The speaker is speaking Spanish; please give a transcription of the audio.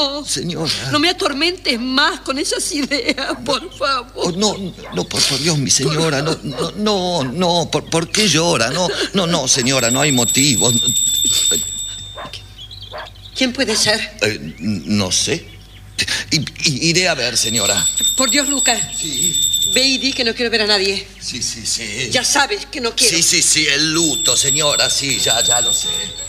no. Señora. No me atormentes más con esas ideas, por favor. Oh, no, por Dios, mi señora, no, ¿por qué llora? No, señora, no hay motivo. ¿Quién puede ser? No sé. Iré a ver, señora. Por Dios, Lucas. Sí. Ve y di que no quiero ver a nadie. Sí. Ya sabes que no quiero. Sí, el luto, señora, sí, ya lo sé.